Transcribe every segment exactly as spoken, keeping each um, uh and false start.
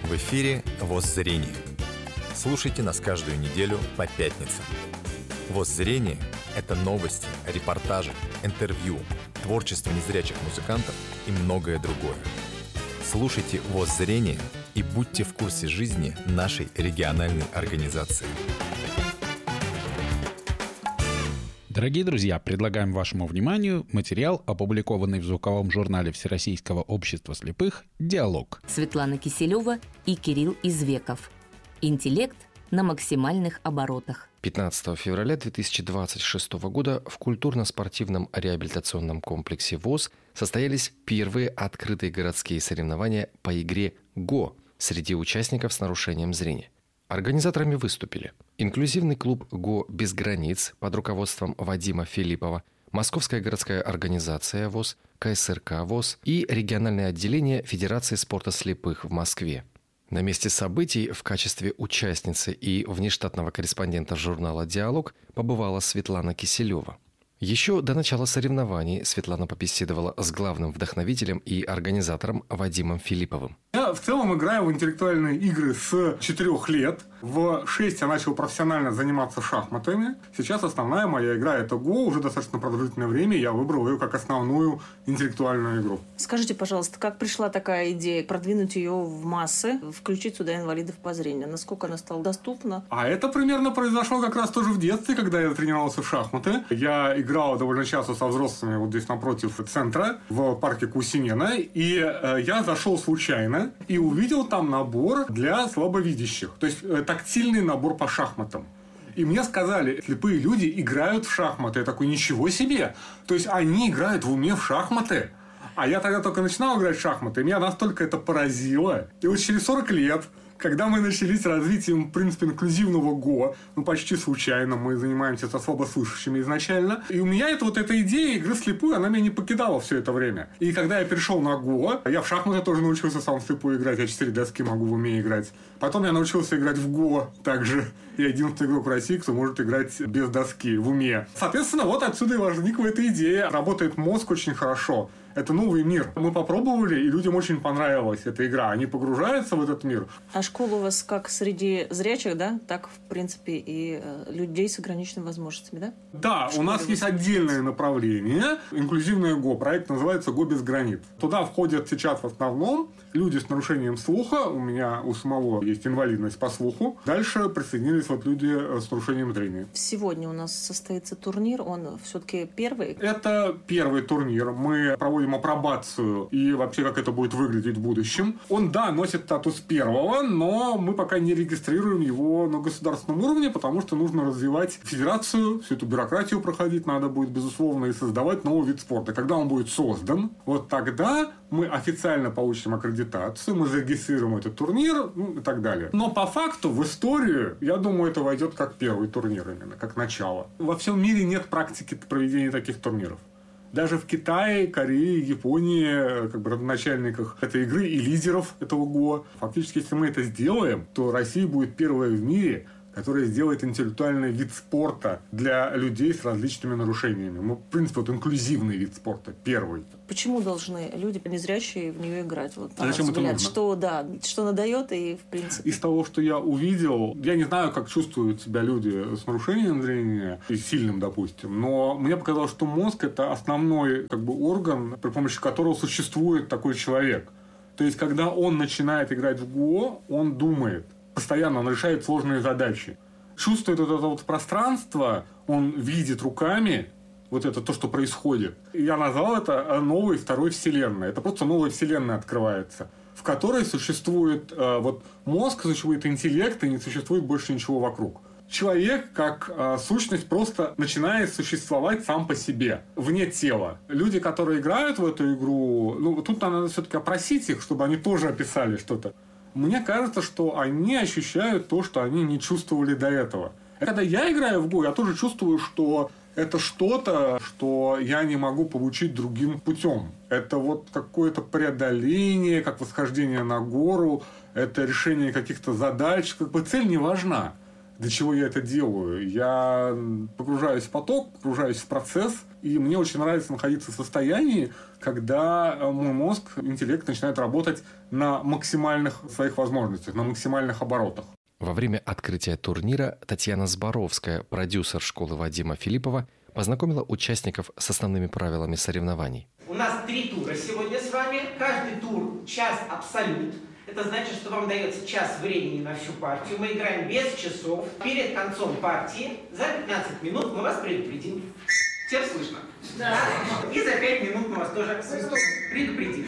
В эфире «Воззрение». Слушайте нас каждую неделю по пятницам. «Воззрение» — это новости, репортажи, интервью, творчество незрячих музыкантов и многое другое. Слушайте «Воззрение» и будьте в курсе жизни нашей региональной организации. Дорогие друзья, предлагаем вашему вниманию материал, опубликованный в звуковом журнале Всероссийского общества слепых «Диалог». Светлана Киселева и Кирилл Извеков. Интеллект на максимальных оборотах. пятнадцатого февраля две тысячи двадцать шестого года в культурно-спортивном реабилитационном комплексе ВОС состоялись первые открытые городские соревнования по игре «Го» среди участников с нарушением зрения. Организаторами выступили инклюзивный клуб «Го без границ» под руководством Вадима Филиппова, Московская городская организация ВОС, ка эс эр ка ВОС и региональное отделение Федерации спорта слепых в Москве. На месте событий в качестве участницы и внештатного корреспондента журнала «Диалог» побывала Светлана Киселева. Еще до начала соревнований Светлана побеседовала с главным вдохновителем и организатором Вадимом Филипповым. Я в целом играю в интеллектуальные игры с четырёх лет. В шесть я начал профессионально заниматься шахматами. Сейчас основная моя игра – это Го. Уже достаточно продолжительное время я выбрал ее как основную интеллектуальную игру. Скажите, пожалуйста, как пришла такая идея продвинуть ее в массы, включить сюда инвалидов по зрению? Насколько она стала доступна? А это примерно произошло как раз тоже в детстве, когда я тренировался в шахматы. Я играл довольно часто со взрослыми вот здесь напротив центра, в парке Кусинена. И э, я зашел случайно и увидел там набор для слабовидящих. То есть э, тактильный набор по шахматам. И мне сказали, слепые люди играют в шахматы. Я такой, ничего себе! То есть они играют в уме в шахматы. А я тогда только начинал играть в шахматы, и меня настолько это поразило. И вот через сорок лет, когда мы начали с развитием, в принципе, инклюзивного Го, ну, почти случайно, мы занимаемся со слабослышащими изначально, и у меня это вот эта идея игры слепую, она меня не покидала все это время. И когда я перешел на Го, я в шахматы тоже научился сам слепую играть, я четыре доски могу в уме играть. Потом я научился играть в Го также. Я единственный игрок в России, кто может играть без доски, в уме. Соответственно, вот отсюда и возникла эта идея. Работает мозг очень хорошо. Это новый мир. Мы попробовали, и людям очень понравилась эта игра. Они погружаются в этот мир. А школа у вас как среди зрячих, да? Так, в принципе, и людей с ограниченными возможностями, да? Да, у нас есть отдельное направление. Инклюзивное Го. Проект называется «Го без границ». Туда входят сейчас в основном люди с нарушением слуха. У меня у самого есть инвалидность по слуху. Дальше присоединились вот люди с нарушением зрения. Сегодня у нас состоится турнир. Он все-таки первый? Это первый турнир. Мы проводим апробацию и вообще как это будет выглядеть в будущем. Он, да, носит статус первого, но мы пока не регистрируем его на государственном уровне, потому что нужно развивать федерацию, всю эту бюрократию проходить надо будет, безусловно, и создавать новый вид спорта. Когда он будет создан, вот тогда мы официально получим аккредитацию, мы зарегистрируем этот турнир, ну, и так далее. Но по факту в историю, я думаю, это войдет как первый турнир именно, как начало. Во всем мире нет практики проведения таких турниров. Даже в Китае, Корее, Японии, как бы родоначальниках этой игры и лидеров этого Го. Фактически, если мы это сделаем, то Россия будет первая в мире, которая сделает интеллектуальный вид спорта для людей с различными нарушениями. Мы, в принципе, вот инклюзивный вид спорта, первый. Почему должны люди незрячие в нее играть? Вот, а зачем это нужно? Что, да, что надает и, в принципе... Из того, что я увидел, я не знаю, как чувствуют себя люди с нарушением зрения, и сильным, допустим, но мне показалось, что мозг – это основной как бы, орган, при помощи которого существует такой человек. То есть, когда он начинает играть в Го, он думает. Постоянно он решает сложные задачи. Чувствует это вот пространство, он видит руками вот это то, что происходит. И я назвал это новой второй вселенной. Это просто новая вселенная открывается, в которой существует э, вот мозг, существует интеллект, и не существует больше ничего вокруг. Человек, как э, сущность, просто начинает существовать сам по себе, вне тела. Люди, которые играют в эту игру, ну, тут надо все-таки опросить их, чтобы они тоже описали что-то. Мне кажется, что они ощущают то, что они не чувствовали до этого. Когда я играю в Го, я тоже чувствую, что это что-то, что я не могу получить другим путем. Это вот какое-то преодоление, как восхождение на гору, это решение каких-то задач. Как бы цель не важна. для чего я это делаю. Я погружаюсь в поток, погружаюсь в процесс, и мне очень нравится находиться в состоянии, когда мой мозг, интеллект начинает работать на максимальных своих возможностях, на максимальных оборотах. Во время открытия турнира Татьяна Зборовская, продюсер школы Вадима Филиппова, познакомила участников с основными правилами соревнований. У нас три тура сегодня с вами. Каждый тур час абсолют. Это значит, что вам дается час времени на всю партию. Мы играем без часов. Перед концом партии за пятнадцать минут мы вас предупредим. Всем слышно? Да. И за пять минут мы вас тоже свисток предупредим.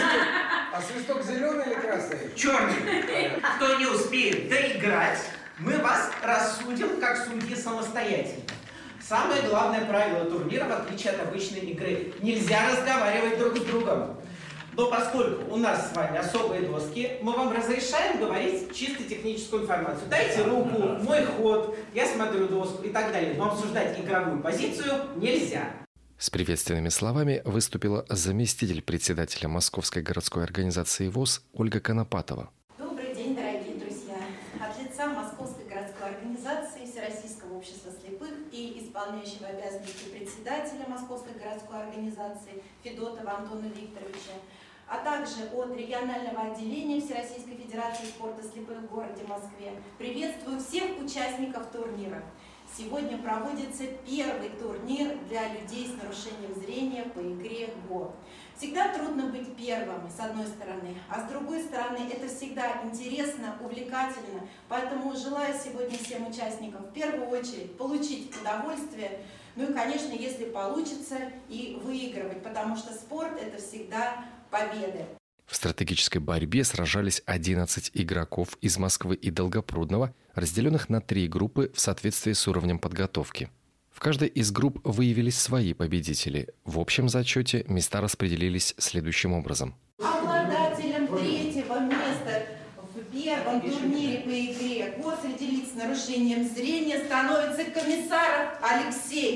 А свисток зеленый или красный? Черный. Кто не успеет доиграть, мы вас рассудим как судьи самостоятельно. Самое главное правило турнира, в отличие от обычной игры, нельзя разговаривать друг с другом. Но поскольку у нас с вами особые доски, мы вам разрешаем говорить чисто техническую информацию. Дайте руку, мой ход, я смотрю доску и так далее. Но обсуждать игровую позицию нельзя. С приветственными словами выступила заместитель председателя Московской городской организации ВОС Ольга Конопатова. Добрый день, дорогие друзья! От лица Московской городской организации Всероссийского общества слепых и исполняющего обязанности председателя Московской городской организации Федотова Антона Викторовича, а также от регионального отделения Всероссийской Федерации спорта слепых в городе Москве, приветствую всех участников турнира. Сегодня проводится первый турнир для людей с нарушением зрения по игре ГО. Всегда трудно быть первым, с одной стороны, а с другой стороны, это всегда интересно, увлекательно. Поэтому желаю сегодня всем участникам в первую очередь получить удовольствие, ну и, конечно, если получится, и выигрывать, потому что спорт – это всегда победы. В стратегической борьбе сражались одиннадцать игроков из Москвы и Долгопрудного, разделенных на три группы в соответствии с уровнем подготовки. В каждой из групп выявились свои победители. В общем зачете места распределились следующим образом. Обладателем третьего места в первом турнире по игре ГО среди лиц с нарушением зрения становится Комиссаров Алексей.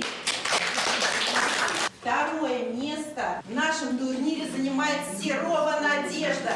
Второе место в нашем турнире занимает Серова Надежда.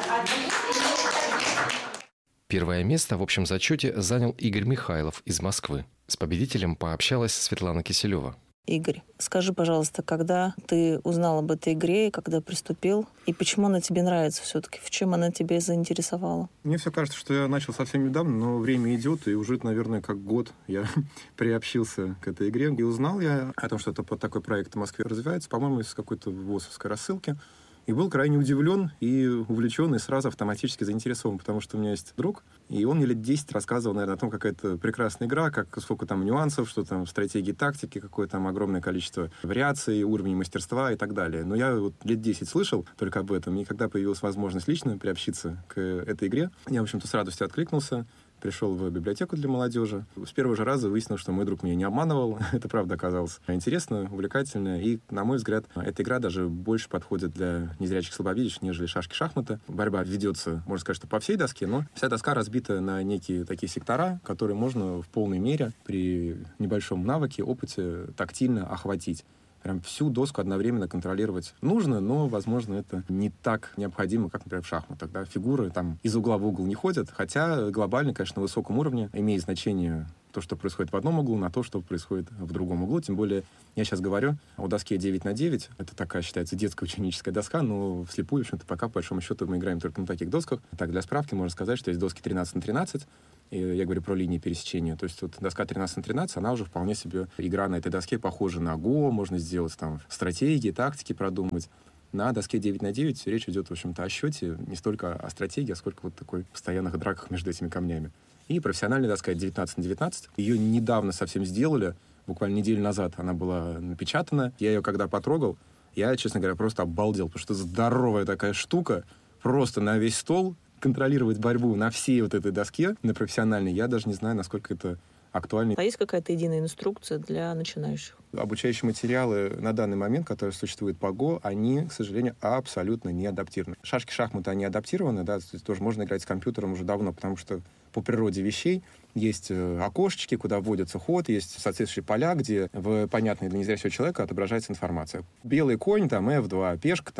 Первое место в общем зачете занял Игорь Михайлов из Москвы. С победителем пообщалась Светлана Киселева. Игорь, скажи, пожалуйста, когда ты узнал об этой игре, когда приступил, и почему она тебе нравится все-таки? В чем она тебя заинтересовала? Мне все кажется, что я начал совсем недавно, но время идет, и уже, наверное, как год я приобщился к этой игре. И узнал я о том, что это под такой проект в Москве развивается, по-моему, из какой-то ВОСовской рассылки. И был крайне удивлен и увлечен, и сразу автоматически заинтересован, потому что у меня есть друг, и он мне лет десять рассказывал, наверное, о том, какая это прекрасная игра, как, сколько там нюансов, что там стратегии, тактики, какое там огромное количество вариаций, уровней мастерства и так далее. Но я вот лет десять слышал только об этом, и когда появилась возможность лично приобщиться к этой игре, я, в общем-то, с радостью откликнулся. Пришел в библиотеку для молодежи. С первого же раза выяснилось, что мой друг меня не обманывал. Это правда оказалось интересно, увлекательно. И, на мой взгляд, эта игра даже больше подходит для незрячих слабовидящих, нежели шашки-шахматы. Борьба ведется, можно сказать, что по всей доске, но вся доска разбита на некие такие сектора, которые можно в полной мере при небольшом навыке, опыте тактильно охватить. Прям всю доску одновременно контролировать нужно, но, возможно, это не так необходимо, как, например, в шахматах. Да? Фигуры там из угла в угол не ходят, хотя глобально, конечно, на высоком уровне имеет значение то, что происходит в одном углу, на то, что происходит в другом углу. Тем более, я сейчас говорю о доске девять на девять. Это такая, считается, детская ученическая доска, но вслепую, в общем-то, пока, по большому счету, мы играем только на таких досках. Так, для справки можно сказать, что есть доски тринадцать на тринадцать. И я говорю про линии пересечения. То есть вот доска тринадцать на тринадцать, она уже вполне себе, игра на этой доске похожа на Го, можно сделать там стратегии, тактики продумать. На доске девять на девять речь идет, в общем-то, о счете, не столько о стратегии, а сколько вот такой постоянных драках между этими камнями. И профессиональная доска девятнадцать на девятнадцать. Ее недавно совсем сделали, буквально неделю назад она была напечатана. Я ее когда потрогал, я, честно говоря, просто обалдел, потому что здоровая такая штука, просто на весь стол. Контролировать борьбу на всей вот этой доске, на профессиональной, я даже не знаю, насколько это актуально. А есть какая-то единая инструкция для начинающих? Обучающие материалы на данный момент, которые существуют по Го, они, к сожалению, абсолютно не адаптированы. Шашки-шахматы, они адаптированы, да, то есть тоже можно играть с компьютером уже давно, потому что по природе вещей есть окошечки, куда вводится ход, есть соответствующие поля, где в понятной для незрячего человека отображается информация. Белый конь, там, эф два, пешка, там,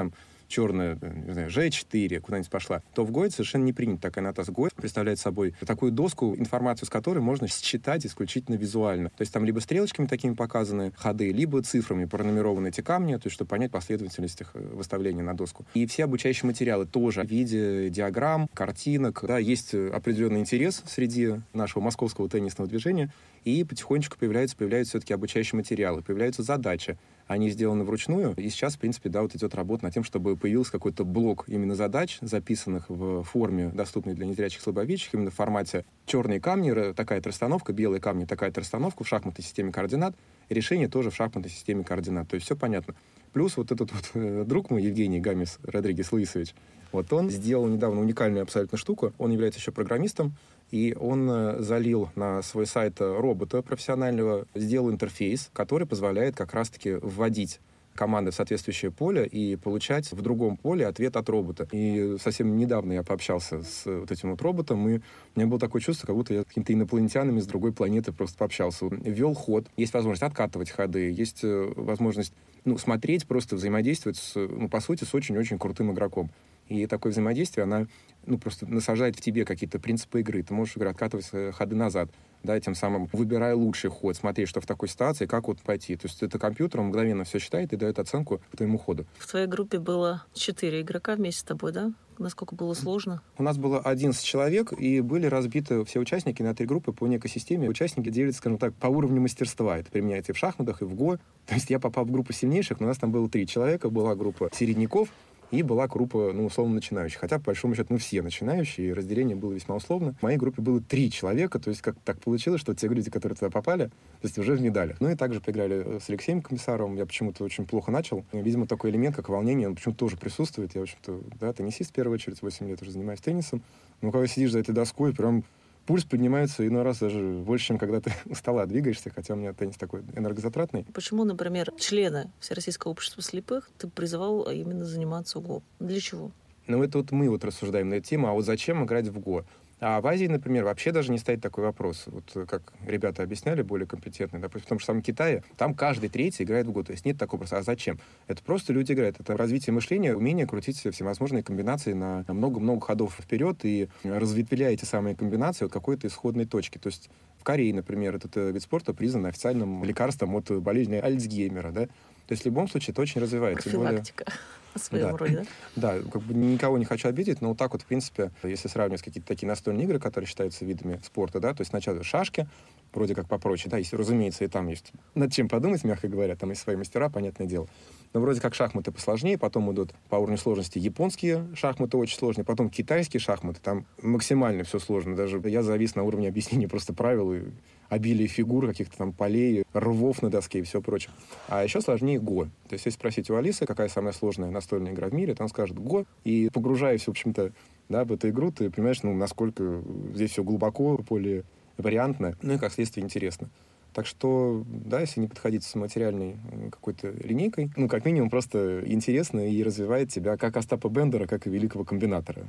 черная, не знаю, жэ четыре куда-нибудь пошла, то в Go совершенно не принята такая нотация. Go представляет собой такую доску, информацию с которой можно считать исключительно визуально. То есть там либо стрелочками такими показаны ходы, либо цифрами пронумерованы эти камни, то есть чтобы понять последовательность их выставления на доску. И все обучающие материалы тоже в виде диаграмм, картинок. Да, есть определенный интерес среди нашего московского теннисного движения, и потихонечку появляются, появляются все-таки обучающие материалы, появляются задачи. Они сделаны вручную, и сейчас, в принципе, да, вот идет работа над тем, чтобы появился какой-то блок именно задач, записанных в форме, доступной для незрячих, слабовидящих, именно в формате черные камни, такая-то расстановка, белые камни, такая-то расстановка в шахматной системе координат, решение тоже в шахматной системе координат. То есть все понятно. Плюс вот этот вот э, друг мой, Евгений Гамес Родригес Луисович, вот он сделал недавно уникальную абсолютно штуку. Он является еще программистом, и он э, залил на свой сайт робота профессионального, сделал интерфейс, который позволяет как раз-таки вводить команды в соответствующее поле и получать в другом поле ответ от робота. И совсем недавно я пообщался с вот этим вот роботом, и у меня было такое чувство, как будто я с какими-то инопланетянами с другой планеты просто пообщался. Ввел ход, есть возможность откатывать ходы, есть возможность ну, смотреть, просто взаимодействовать, с, ну, по сути, с очень-очень крутым игроком. И такое взаимодействие, она ну, просто насаждает в тебе какие-то принципы игры. Ты можешь играть, откатывать ходы назад, да, тем самым выбирая лучший ход, смотреть, что в такой ситуации, как вот пойти. То есть это компьютер, он мгновенно все считает и дает оценку по твоему ходу. В твоей группе было четыре игрока вместе с тобой, да? Насколько было сложно? У нас было одиннадцать человек, и были разбиты все участники на три группы по некой системе. Участники делятся, скажем так, по уровню мастерства. Это применяется и в шахматах, и в Го. То есть я попал в группу сильнейших, но у нас там было три человека. Была группа середняков, и была группа, ну, условно, начинающих. Хотя, по большому счету, мы все начинающие, и разделение было весьма условно. В моей группе было три человека, то есть как так получилось, что те люди, которые туда попали, то есть уже в медалях. Ну и также поиграли с Алексеем Комиссаровым. Я почему-то очень плохо начал. Видимо, такой элемент, как волнение, он почему-то тоже присутствует. Я, в общем-то, да, теннисист в первую очередь, восемь лет уже занимаюсь теннисом. Но когда сидишь за этой доской, прям пульс поднимается иной раз даже больше, чем когда ты у стола двигаешься, хотя у меня теннис такой энергозатратный. Почему, например, члены Всероссийского общества слепых ты призывал именно заниматься Го? Для чего? Ну, это вот мы вот рассуждаем на эту тему, а вот зачем играть в Го? А в Азии, например, вообще даже не стоит такой вопрос. Вот как ребята объясняли, более компетентные, допустим, в том же самом Китае, там каждый третий играет в Го. То есть нет такого вопроса. А зачем? Это просто люди играют. Это развитие мышления, умение крутить всевозможные комбинации на много-много ходов вперед и разветвляя эти самые комбинации от какой-то исходной точки. То есть в Корее, например, этот вид спорта признан официальным лекарством от болезни Альцгеймера, да? То есть в любом случае это очень развивает. Профилактика. В своем да. роде, да? Да, как бы никого не хочу обидеть, но вот так вот, в принципе, если сравнивать какие-то такие настольные игры, которые считаются видами спорта, да, то есть сначала шашки, вроде как попроще, да, если, разумеется, и там есть над чем подумать, мягко говоря, там есть свои мастера, понятное дело. Но вроде как шахматы посложнее, потом идут по уровню сложности японские шахматы очень сложные, потом китайские шахматы, там максимально все сложно. Даже я завис на уровне объяснения просто правил и обилие фигур, каких-то там полей, рвов на доске и все прочее. А еще сложнее Го. То есть, если спросить у Алисы, какая самая сложная настольная игра в мире, то она скажет Го. И погружаясь, в общем-то, да, в эту игру, ты понимаешь, ну, насколько здесь все глубоко, более вариантно, ну и, как следствие, интересно. Так что, да, если не подходить с материальной какой-то линейкой, ну, как минимум, просто интересно и развивает тебя как Остапа Бендера, как и великого комбинатора.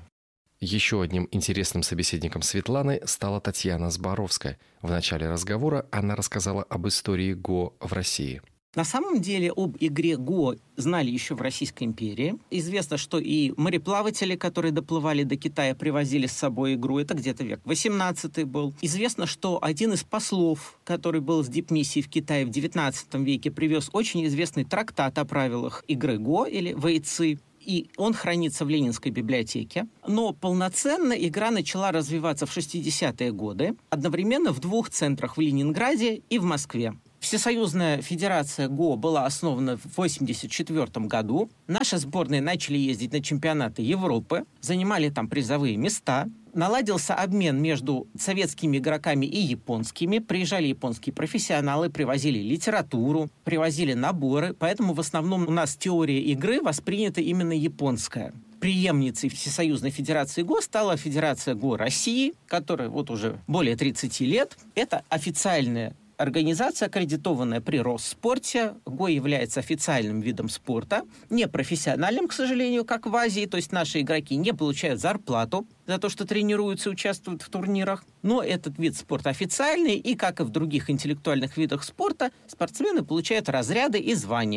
Еще одним интересным собеседником Светланы стала Татьяна Зборовская. В начале разговора она рассказала об истории Го в России. На самом деле об игре Го знали еще в Российской империи. Известно, что и мореплаватели, которые доплывали до Китая, привозили с собой игру. Это где-то век восемнадцатый был. Известно, что один из послов, который был с дипмиссией в Китае в девятнадцатом веке, привез очень известный трактат о правилах игры Го или Вэйци. И он хранится в Ленинской библиотеке. Но полноценно игра начала развиваться в шестидесятые годы, одновременно в двух центрах, в Ленинграде и в Москве. Всесоюзная федерация Го была основана в восемьдесят четвёртом году. Наши сборные начали ездить на чемпионаты Европы, занимали там призовые места. Наладился обмен между советскими игроками и японскими. Приезжали японские профессионалы, привозили литературу, привозили наборы. Поэтому в основном у нас теория игры воспринята именно японская. Преемницей Всесоюзной Федерации Го стала Федерация Го России, которая вот уже более тридцати лет. Это официальная организация, аккредитованная при Росспорте. Го является официальным видом спорта, не профессиональным, к сожалению, как в Азии. То есть наши игроки не получают зарплату за то, что тренируются и участвуют в турнирах. Но этот вид спорта официальный, и, как и в других интеллектуальных видах спорта, спортсмены получают разряды и звания.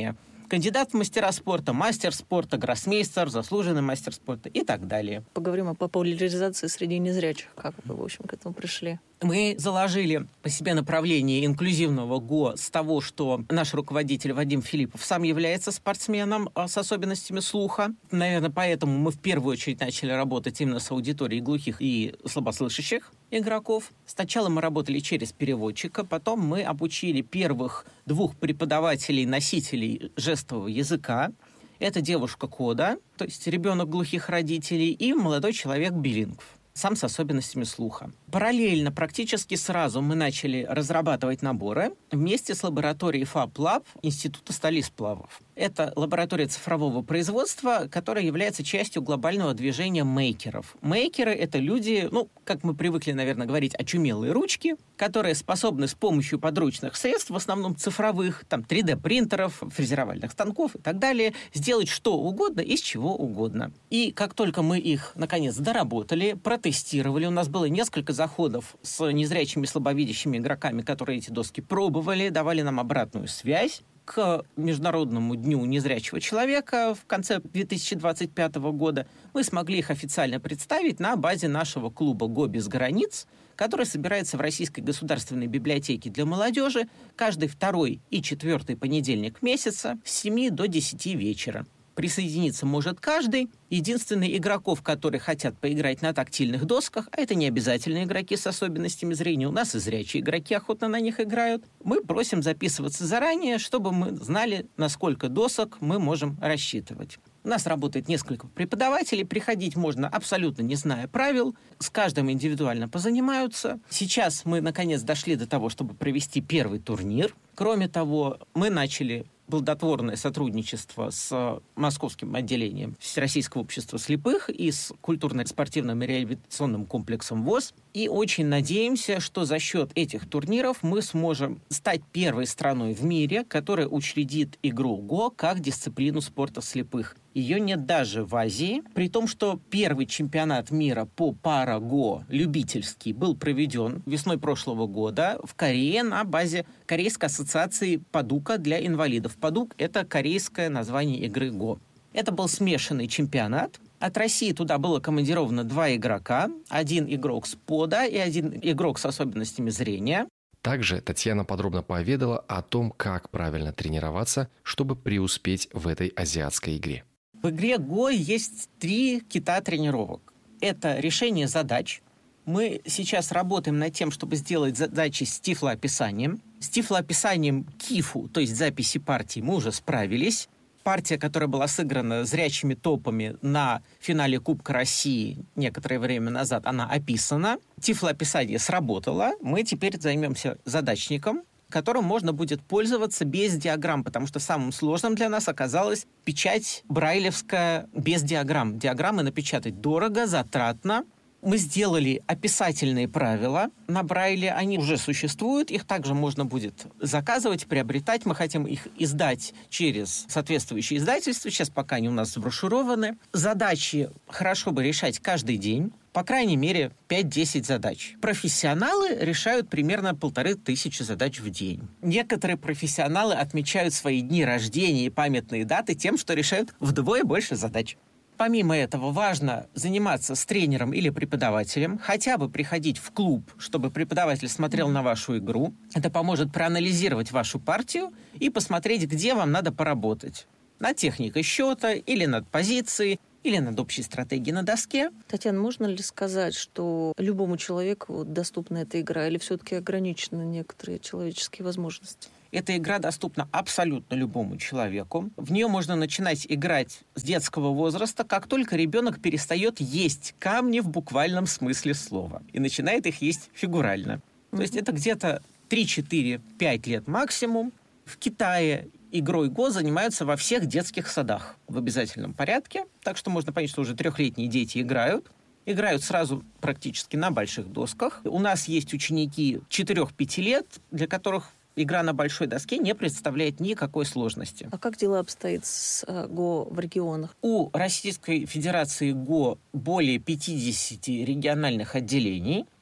кандидат в мастера спорта, мастер спорта, гроссмейстер, заслуженный мастер спорта и так далее. Поговорим о популяризации среди незрячих. Как вы, в общем, к этому пришли? Мы заложили по себе направление инклюзивного ГО с того, что наш руководитель Вадим Филиппов сам является спортсменом с особенностями слуха. Наверное, поэтому мы в первую очередь начали работать именно с аудиторией глухих и слабослышащих игроков. Сначала мы работали через переводчика, потом мы обучили первых двух преподавателей-носителей жестового языка. Это девушка Кода, то есть ребенок глухих родителей, и молодой человек билингв, сам с особенностями слуха. Параллельно, практически сразу, мы начали разрабатывать наборы вместе с лабораторией ФАП-Лаб Института стали-сплавов. Это лаборатория цифрового производства, которая является частью глобального движения мейкеров. Мейкеры — это люди, ну, как мы привыкли, наверное, говорить, очумелые ручки, которые способны с помощью подручных средств, в основном цифровых, там, три дэ-принтеров, фрезеровальных станков и так далее, сделать что угодно из чего угодно. И как только мы их, наконец, доработали, протестировали, у нас было несколько заходов с незрячими, слабовидящими игроками, которые эти доски пробовали, давали нам обратную связь. К Международному дню незрячего человека в конце две тысячи двадцать пятого года мы смогли их официально представить на базе нашего клуба «ГО без границ», который собирается в Российской государственной библиотеке для молодежи каждый второй и четвертый понедельник месяца с семи до десяти вечера. Присоединиться может каждый. Единственные игроков, которые хотят поиграть на тактильных досках, а это не обязательно игроки с особенностями зрения, у нас и зрячие игроки охотно на них играют, мы просим записываться заранее, чтобы мы знали, на сколько досок мы можем рассчитывать. У нас работает несколько преподавателей, приходить можно абсолютно не зная правил, с каждым индивидуально позанимаются. Сейчас мы, наконец, дошли до того, чтобы провести первый турнир. Кроме того, мы начали плодотворное сотрудничество с московским отделением Всероссийского общества слепых и с культурно-спортивным и реабилитационным комплексом ВОС. И очень надеемся, что за счет этих турниров мы сможем стать первой страной в мире, которая учредит игру ГО как дисциплину спорта слепых. Ее нет даже в Азии, при том, что первый чемпионат мира по пара-ГО любительский был проведен весной прошлого года в Корее на базе Корейской ассоциации падука для инвалидов. Падук — это корейское название игры ГО. Это был смешанный чемпионат. От России туда было командировано два игрока. Один игрок с ПОДа и один игрок с особенностями зрения. Также Татьяна подробно поведала о том, как правильно тренироваться, чтобы преуспеть в этой азиатской игре. В игре ГО есть три кита тренировок. Это решение задач. Мы сейчас работаем над тем, чтобы сделать задачи с тифлоописанием. С тифлоописанием КИФу, то есть записи партии, мы уже справились. Партия, которая была сыграна зрячими топами на финале Кубка России некоторое время назад, она описана. Тифлоописание сработало. Мы теперь займемся задачником, которым можно будет пользоваться без диаграмм, потому что самым сложным для нас оказалась печать брайлевская без диаграмм. Диаграммы напечатать дорого, затратно. Мы сделали описательные правила на Брайле, они уже существуют, их также можно будет заказывать, приобретать. Мы хотим их издать через соответствующие издательства, сейчас пока они у нас заброшюрованы. Задачи хорошо бы решать каждый день, по крайней мере, пять-десять задач. Профессионалы решают примерно полторы тысячи задач в день. Некоторые профессионалы отмечают свои дни рождения и памятные даты тем, что решают вдвое больше задач. Помимо этого, важно заниматься с тренером или преподавателем, хотя бы приходить в клуб, чтобы преподаватель смотрел на вашу игру. Это поможет проанализировать вашу партию и посмотреть, где вам надо поработать. Над техникой счета, или над позицией, или над общей стратегией на доске. Татьяна, можно ли сказать, что любому человеку доступна эта игра, или все-таки ограничены некоторые человеческие возможности? Эта игра доступна абсолютно любому человеку. В нее можно начинать играть с детского возраста, как только ребенок перестает есть камни в буквальном смысле слова и начинает их есть фигурально. Mm-hmm. То есть это где-то три-четыре-пять лет максимум. В Китае игрой ГО занимаются во всех детских садах в обязательном порядке, так что можно понять, что уже трехлетние дети играют. Играют сразу практически на больших досках. У нас есть ученики четыре-пять лет, для которых игра на большой доске не представляет никакой сложности. А как дела обстоят с ГО в регионах? У Российской Федерации ГО более пятьдесят региональных отделений.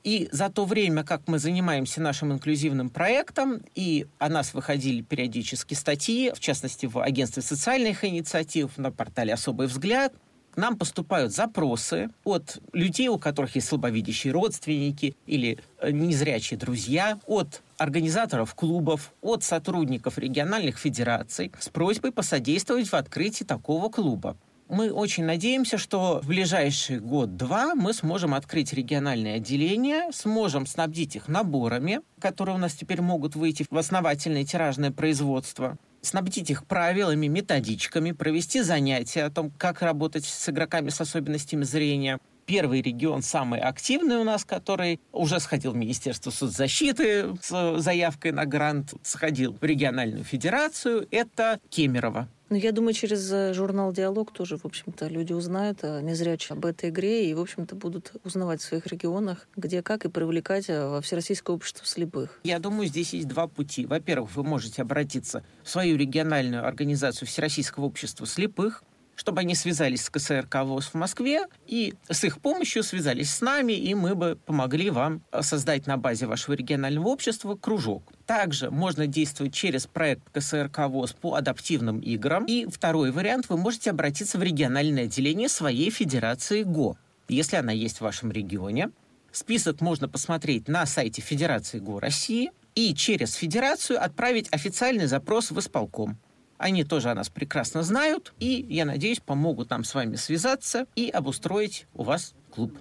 И за то время, как мы занимаемся нашим инклюзивным проектом, и о нас выходили периодически статьи, в частности, в агентстве социальных инициатив, на портале «Особый взгляд», к нам поступают запросы от людей, у которых есть слабовидящие родственники или незрячие друзья, от организаторов клубов, от сотрудников региональных федераций с просьбой посодействовать в открытии такого клуба. Мы очень надеемся, что в ближайший год-два мы сможем открыть региональные отделения, сможем снабдить их наборами, которые у нас теперь могут выйти в основательное тиражное производство, снабдить их правилами, методичками, провести занятия о том, как работать с игроками с особенностями зрения. Первый регион, самый активный у нас, который уже сходил в Министерство соцзащиты с заявкой на грант, сходил в региональную федерацию, это Кемерово. Ну, я думаю, через журнал «Диалог» тоже, в общем-то, люди узнают о незрячих об этой игре и, в общем-то, будут узнавать в своих регионах, где как, и привлекать во Всероссийское общество слепых. Я думаю, здесь есть два пути. Во-первых, вы можете обратиться в свою региональную организацию Всероссийского общества слепых, чтобы они связались с ка эс эр ка ВОС в Москве и с их помощью связались с нами, и мы бы помогли вам создать на базе вашего регионального общества кружок. Также можно действовать через проект ка эс эр ка ВОС по адаптивным играм. И второй вариант, вы можете обратиться в региональное отделение своей федерации ГО, если она есть в вашем регионе. Список можно посмотреть на сайте Федерации ГО России и через федерацию отправить официальный запрос в исполком. Они тоже о нас прекрасно знают, и, я надеюсь, помогут нам с вами связаться и обустроить у вас клуб.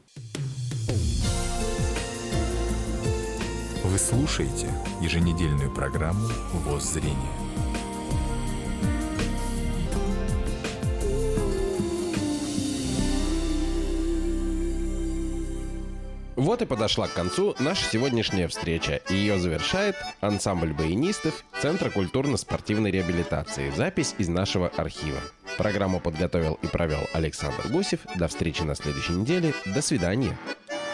Вы слушаете еженедельную программу «ВОС Зрение». Вот и подошла к концу наша сегодняшняя встреча. Ее завершает ансамбль баянистов Центра культурно-спортивной реабилитации. Запись из нашего архива. Программу подготовил и провел Александр Гусев. До встречи на следующей неделе. До свидания.